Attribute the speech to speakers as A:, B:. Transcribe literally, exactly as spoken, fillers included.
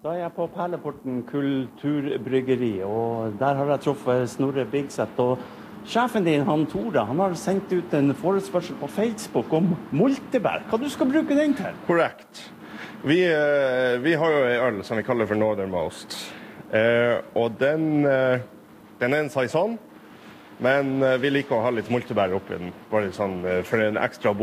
A: Da er jeg på Perleporten kulturbryggeri, og der har jeg truffet Snorre Bigseth. Og sjefen din, han Tore, han har sendt ut en forespørsel på Facebook om multebær. Hva du skal bruke den til?
B: Korrekt. Vi, eh, vi har jo en øl som vi kaller for Northernmost. Eh, og den, eh, den er en saison, men eh, vi liker å ha litt multebær oppi den, bare sånn eh, for en ekstra